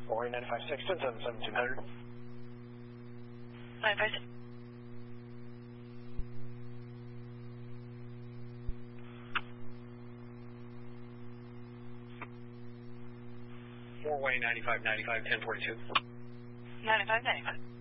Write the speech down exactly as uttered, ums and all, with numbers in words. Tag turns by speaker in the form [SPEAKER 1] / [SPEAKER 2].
[SPEAKER 1] four-way ninety-five six, ten seven seventeen hundred.
[SPEAKER 2] ninety-five six.
[SPEAKER 1] Four-way ninety-five ninety-five, ten forty-two.
[SPEAKER 2] ninety-five ninety-five.